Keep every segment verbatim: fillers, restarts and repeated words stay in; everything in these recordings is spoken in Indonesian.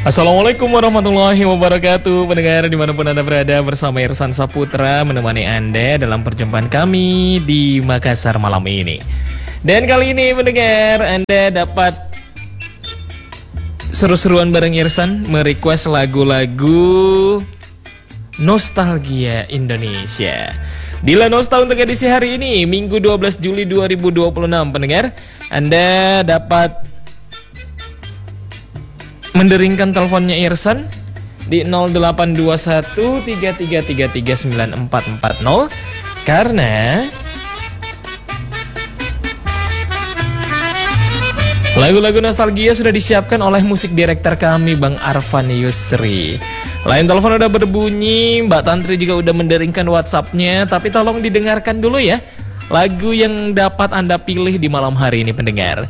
Assalamualaikum warahmatullahi wabarakatuh. Pendengar dimanapun Anda berada, bersama Irsan Saputra menemani Anda dalam perjumpaan kami di Makassar malam ini. Dan kali ini pendengar, Anda dapat seru-seruan bareng Irsan, merequest lagu-lagu nostalgia Indonesia. Dila Nostal untuk edisi hari ini, Minggu dua belas Juli dua ribu dua puluh enam. Pendengar, Anda dapat menderingkan teleponnya Irsan di nol delapan dua satu tiga tiga tiga tiga sembilan empat empat nol karena lagu-lagu nostalgia sudah disiapkan oleh musik direktur kami Bang Arfan Yusri. Lain telepon udah berbunyi, Mbak Tantri juga udah menderingkan WhatsAppnya, tapi tolong didengarkan dulu ya lagu yang dapat Anda pilih di malam hari ini pendengar.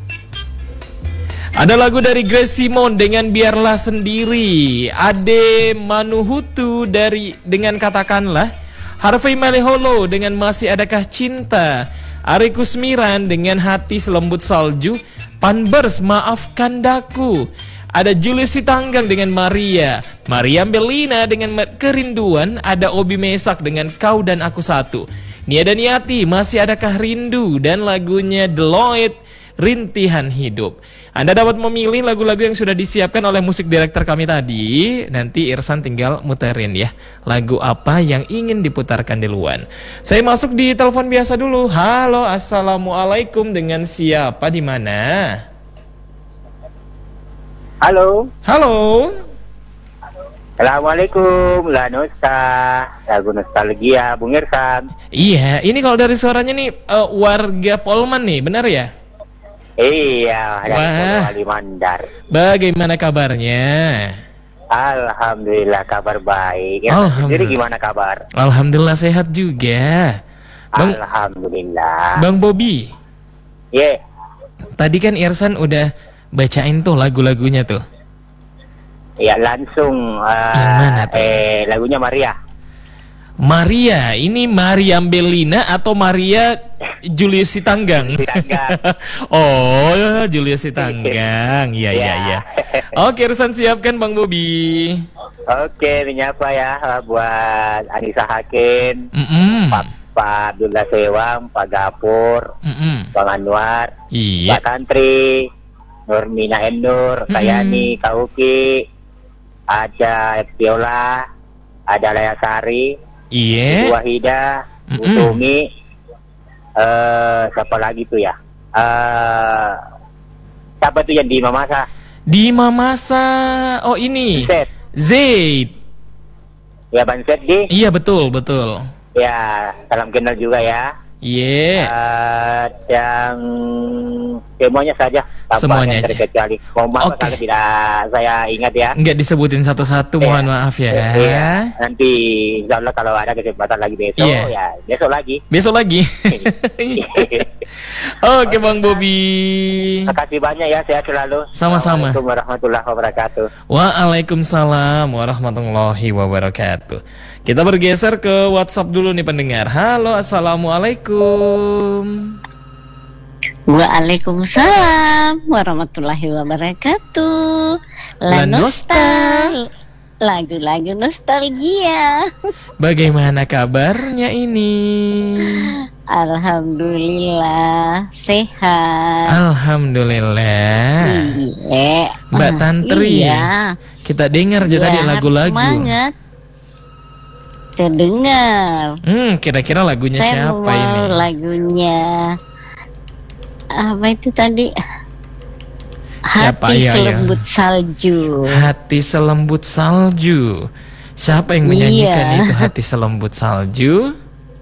Ada lagu dari Grace Simon dengan Biarlah Sendiri, Ade Manuhutu dari dengan Katakanlah, Harvey Maleholo dengan Masih Adakah Cinta, Ari Kusmiran dengan Hati Selembut Salju, Panbers Maafkan Daku, ada Julius Sitanggang dengan Maria, Mariam Belina dengan Kerinduan, ada Obi Mesak dengan Kau dan Aku Satu, Nia Daniati Masih Adakah Rindu, dan lagunya Deloitte Rintihan Hidup. Anda dapat memilih lagu-lagu yang sudah disiapkan oleh musik direktur kami tadi. Nanti Irsan tinggal muterin ya lagu apa yang ingin diputarkan di luar. Saya masuk di telepon biasa dulu. Halo, assalamualaikum, dengan siapa di mana? Halo. Halo. Assalamualaikum, La Nosta, lagu nostalgia, Bung Irsan. Iya, ini kalau dari suaranya nih uh, warga Polman nih, benar ya? Iya, dari Wah. Wali Mandar. Bagaimana kabarnya? Alhamdulillah kabar baik. Ya, Alhamdulillah. sendiri gimana kabar? Alhamdulillah sehat juga. Bang, Alhamdulillah. Bang Bobby. Ye. Yeah. Tadi kan Irsan udah bacain tuh lagu-lagunya tuh. Ya langsung. Uh, Yang mana tuh? Eh lagunya Maria. Maria, ini Mariam Belina atau Maria Julius Sitanggang? Sitanggang. Oh, Julius Sitanggang. Iya, iya, iya. Oke, Irsan siapkan Bang Bobby. Oke, menyapa ya buat Anissa Hakim, Mm -mm. Pak, Pak Abdullah Sewang, Pak Gapur, Mm -mm. Bang Anwar, Iya. Pak Tantri, Nurmina Endur, Mm-mm. Kayani, Kauki, ada Viola, ada Laya Sari, Iya. Ibu Wahida, Mm-mm. Utumi, eh siapa lagi tuh ya? Eh siapa tuh yang di Mamasa? Di Mamasa. Oh, ini. Set. Zaid. Ya Ban Set di. Iya, betul, betul. Ya, salam kenal juga ya. Iya. Eh, yang semuanya saja, tanpa Semuanya yang aja. terkecuali. Mohon maaf Oke. kalau tidak saya ingat ya. Nggak disebutin satu-satu, mohon Iya. maaf ya. Iya. Nanti insya Allah kalau ada kesempatan lagi besok, Iya. ya besok lagi. Besok lagi. Oke, Bang Bobby. Terima kasih banyak ya, sehat selalu. Sama-sama. Assalamualaikum warahmatullahi wabarakatuh. Waalaikumsalam warahmatullahi wabarakatuh. Kita bergeser ke WhatsApp dulu nih pendengar. Halo, assalamualaikum. Waalaikumsalam warahmatullahi wabarakatuh. La La Nosta. Nostal, lagu-lagu nostalgia. Bagaimana kabarnya ini? Alhamdulillah sehat. Alhamdulillah. Iya. Mbak Ah, Tantri, Iya. kita dengar aja Iya, tadi harus lagu-lagu. Semangat. Terdengar. Hmm, kira-kira lagunya Saya siapa mau ini? lagunya apa itu tadi? Siapa? Hati Ayo, ayo. Selembut Salju. Hati Selembut Salju. Siapa yang menyanyikan Iya. itu Hati Selembut Salju?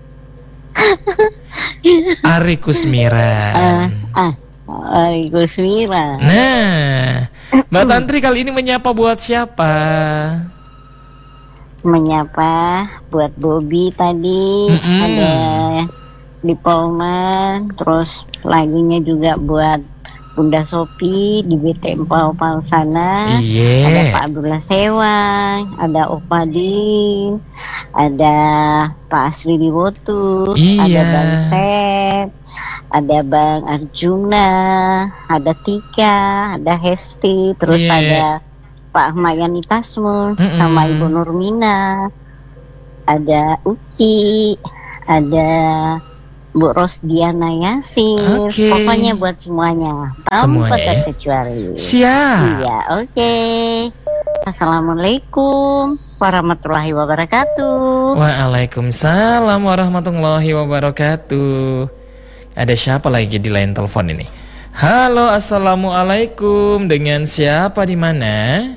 Ari Kusmiran. Ah, ah, Gus Mira. Nah, Mbak Tantri kali ini menyapa buat siapa? Menyapa buat Bobby tadi, Mm-mm. ada di Polman, terus lagunya juga buat Bunda Sopi di B T Empal Pal sana. Iya. Ada Pak Abdullah Sewang, ada Opadin, ada Pak Asri Diwotu, Iya. ada Bang Sep, ada Bang Arjuna, ada Tika, ada Hesti, terus Iya. ada Bapak Ahmad Yani Tasmu, Mm-mm. sama Ibu Nurmina, ada Uki, ada Bu Rosdiana Yasir. Oke. Pokoknya buat semuanya, Semuanya tanpa ya? terkecuali. Siap. Iya, oke. Assalamualaikum warahmatullahi wabarakatuh. Waalaikumsalam warahmatullahi wabarakatuh. Ada siapa lagi di line telepon ini? Halo, assalamualaikum. Dengan siapa di mana?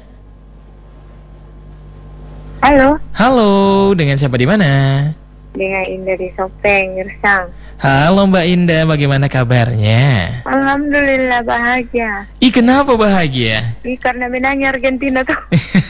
Halo, Halo, dengan siapa di mana? dengan Indah di Sopeng, Gersang. Halo Mbak Indah, bagaimana kabarnya? Alhamdulillah bahagia. Ih, kenapa bahagia? Ih, karena menangnya Argentina tuh.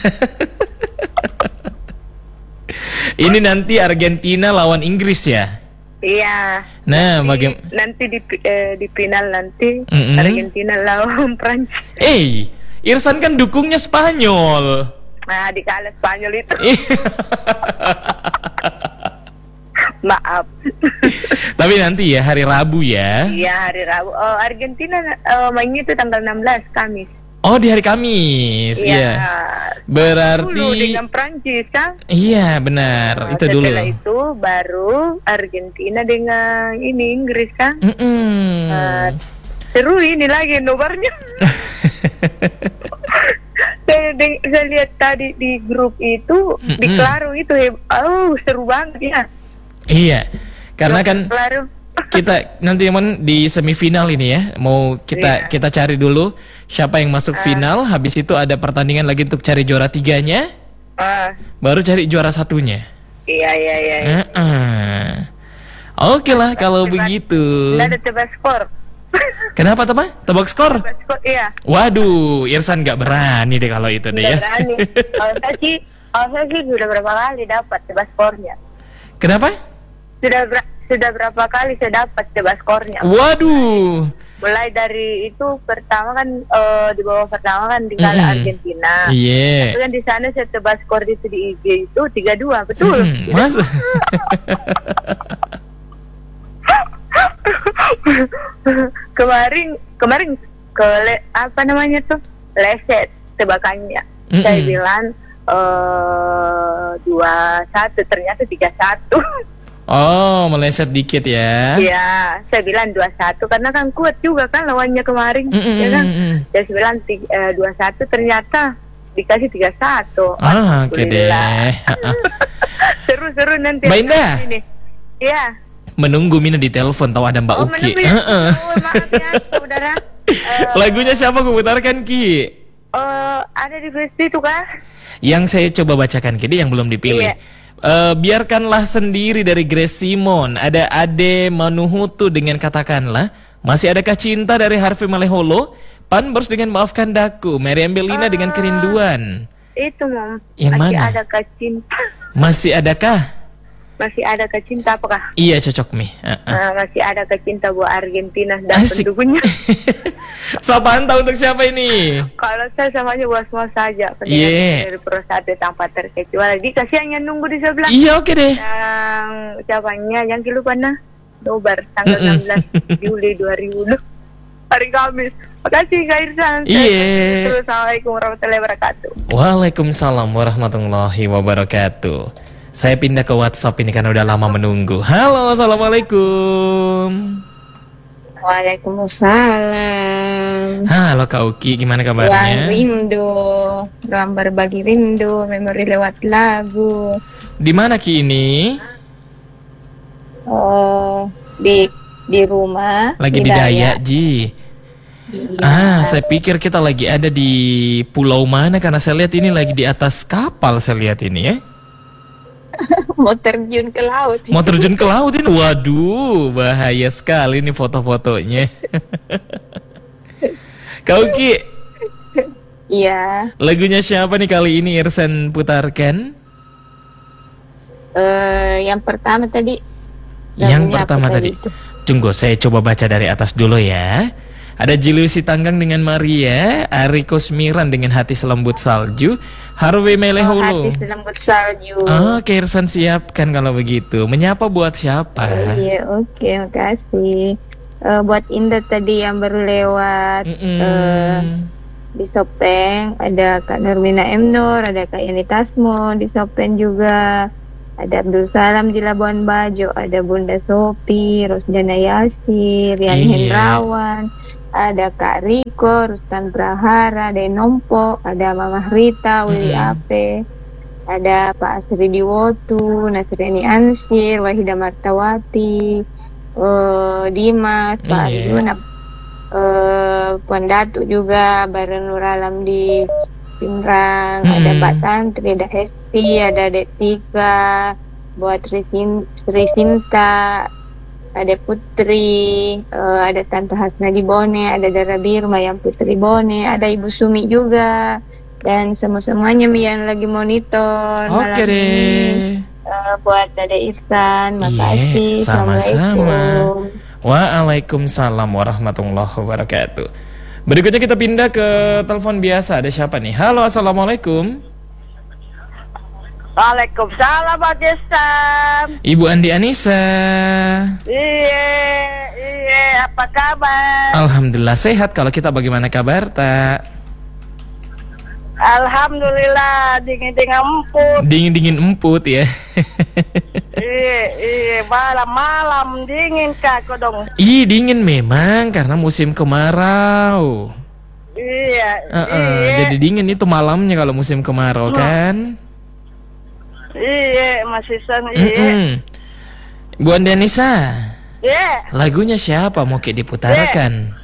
Ini nanti Argentina lawan Inggris ya? Iya. Nah, Nanti- bagaimana? Nanti di eh, di final nanti Mm-mm. Argentina lawan Prancis. Eh, Irsan kan dukungnya Spanyol. Nah, dikalah Spanyol itu. Maaf. Tapi nanti ya hari Rabu ya. Iya, hari Rabu. Oh, Argentina eh, mainnya itu tanggal enam belas Kamis. Oh, di hari Kamis. Iya. Berarti Dulu dengan Prancis kan? iya, benar. Nah, Itu dulu. setelah itu baru Argentina dengan ini Inggris kan? Mm-mm. Nah, seru ini lagi nobarnya. saya, deng- saya lihat tadi di grup itu di Mm-mm. Claro itu heb- oh seru banget ya. Iya. Karena kan Claro. kita nanti teman di semifinal ini ya, mau kita Iya. kita cari dulu siapa yang masuk final. Habis itu ada pertandingan lagi untuk cari juara tiganya, Ah, baru cari juara satunya. iya iya iya. iya. Heeh. Oke lah kalau Tebak- begitu. Nggak ada tebak skor. Kenapa teman? Tebak skor? Tebak skor iya. Waduh, Irsan nggak berani deh kalau itu deh Nggak ya. berani. Kalau saya sih, kalau saya sih sudah berapa kali dapat tebak skornya. Kenapa? Sudah ber- sudah berapa kali saya dapat tebak skornya. Waduh. Mulai dari itu pertama kan eh, di bawah pertama kan tinggal Mm-mm. Argentina. Iya. Tapi kan di sana saya tebak skor itu di I G itu tiga dua, betul. Hmm, Mas. kemarin kemarin ke le- apa namanya tuh? Leset tebakannya. Mm-mm. Saya bilang eh dua satu ternyata tiga satu. Oh, meleset dikit ya. Iya, saya bilang dua satu karena kan kuat juga kan lawannya kemarin, Mm-mm, ya kan? mm-mm. Saya bilang ti- eh, dua satu ternyata dikasih tiga satu. Ah, oke deh. Seru-seru nanti. Mbak Indah. Ini. Iya. Menunggu Mina di telepon, tahu ada Mbak Oh, Uki. menunggu ya. Heeh. Oh, maaf ya, saudara. Eh, Lagunya siapa aku putarkan Ki? eh, ada di Facebook itu kah? Yang saya coba bacakan Ki, dia yang belum dipilih. Iya. Eh, biarkanlah sendiri dari Grace Simon. Ada Ade Manuhutu dengan katakanlah. Masih adakah cinta dari Harvey Maleholo? Panbers dengan maafkan daku. Mary Ambelina dengan kerinduan. Itu mom. Yang Masih mana? ada cinta? Masih adakah? Masih ada cinta apakah? Iya cocok Mi. Uh-uh. Nah, masih ada cinta buat Argentina dan Asik. pendukungnya. Sapaan tahu untuk siapa ini? Kalau saya samanya buat semua saja pendengar Iya. dari Pro satu tanpa terkecuali. Di kasihan yang nunggu di sebelah. Iya oke deh. Yang ucapannya yang lupa nah Nobar tanggal Mm-mm. enam belas Juli dua ribu dua hari Kamis. Makasih Kak Irsan. Iya. Assalamualaikum warahmatullahi wabarakatuh. Waalaikumsalam warahmatullahi wabarakatuh. Saya pindah ke WhatsApp ini karena udah lama menunggu. Halo, assalamualaikum. Waalaikumsalam. Halo Kak Uki, gimana Ruang kabarnya? rindu, ruang berbagi rindu, memori lewat lagu. Di mana Ki ini? Oh, di di rumah. Lagi di Dayak, Ji. Ah, saya pikir kita lagi ada di pulau mana karena saya lihat ini lagi di atas kapal saya lihat ini ya. Mau terjun ke laut. Mau terjun ke laut ini. Waduh, bahaya sekali nih foto-fotonya. Kak Uki, Iya. lagunya siapa nih kali ini Irsan putarkan? Eh, yang pertama tadi. Yang lagunya apa pertama tadi. itu? Tunggu, saya coba baca dari atas dulu ya. Ada Jilusi Tanggang dengan Maria, Ari Kusmiran dengan Hati Selembut Salju, Harvey Oh, Maleholo. hati selembut salju. Oke, Irsan siapkan kalau begitu. Menyapa buat siapa? Iya, oke, makasih. Eh, buat Indah tadi yang baru lewat. Mm-mm. Eh, di Sopeng, ada Kak Nurmina M. Nur, ada Kak Yani Tasmo di Sopeng juga, ada Abdul Salam di Labuan Bajo, ada Bunda Sopi, Rosdana Yasir, Yani Iya. Hendrawan, ada Kak Riko, Rustan Prahara, ada Nompo, ada Mama Rita, Willy Mm-mm. Ape, ada Pak Asri Diwotu, Nasrini Ansir, Wahida Martawati, eh, Dimas, Pak Iya. Ridwan, eh, Puan Datuk juga, Baron Nur Alam di Pinrang, Hmm. ada Mbak Tantri, ada Hesti, ada Dek Tika, buat Sri Sin- Sri Sinta, ada Putri, eh, ada Tante Hasna di Bone, ada Dara Birma yang Putri Bone, ada Ibu Sumi juga, dan semua-semuanya yang lagi monitor Oke malam deh. ini. Eh, buat Dede Ihsan, Iya, makasih. sama-sama. Assalamualaikum. Waalaikumsalam warahmatullahi wabarakatuh. Berikutnya kita pindah ke telepon biasa. Ada siapa nih? Halo, assalamualaikum. Waalaikumsalam Pak Jesam. Ibu Andi Anissa. Iya, iya, apa kabar? Alhamdulillah sehat. Kalau kita bagaimana kabar, Tak? Alhamdulillah, dingin-dingin emput. Dingin-dingin emput ya. Iya, iya, malam-malam dingin Kak Kodong. Ih, dingin memang karena musim kemarau. Iya, Uh-uh, iya, Jadi dingin itu malamnya kalau musim kemarau kan. iya, masih san, iya, Mm-mm. Bu Andi Anissa, iya. lagunya siapa mau kayak diputarkan?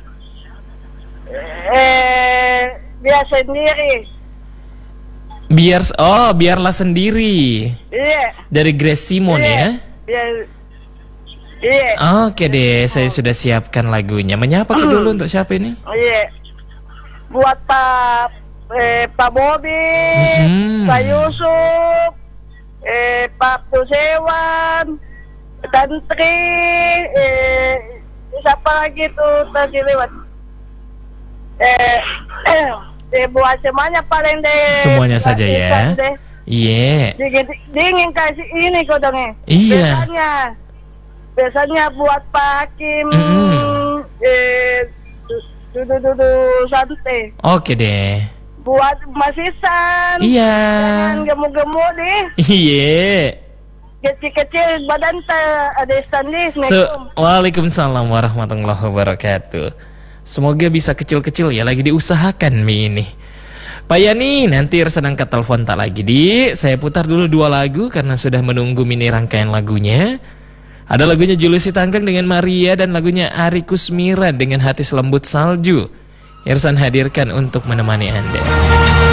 Eh, dia sendiri. Biar oh biarlah sendiri Iya, dari Grace Simon ya. iya, iya, Oke deh, saya sudah siapkan lagunya. Menyapa ke dulu untuk siapa ini? iya. Buat Pak, eh, Pak Bobi, Mhm. Pak Yusuf, eh, Pak Pusewan, Tantri, eh, siapa lagi tuh tadi lewat? Eh, eh, buat semuanya paling deh. Semuanya saja Buat ya. ikan deh. Iya. Dingin, dingin kasih ini kodongnya. Iya. Biasanya, biasanya buat Pak Hakim, Mm-mm. eh, dudu-dudu santai. Oke deh. Buat Mas Isan. Iya. Jangan gemuk-gemuk deh. Iya. Kecil-kecil badan teh ada Stanley. So, Waalaikumsalam warahmatullahi wabarakatuh. Semoga bisa kecil-kecil ya, lagi diusahakan Mi ini. Pak Yani, nanti sedang ke telepon tak lagi di. Saya putar dulu dua lagu karena sudah menunggu mini rangkaian lagunya. Ada lagunya Julius Sitanggang dengan Maria dan lagunya Ari Kusmira dengan Hati Selembut Salju. Irsan hadirkan untuk menemani Anda.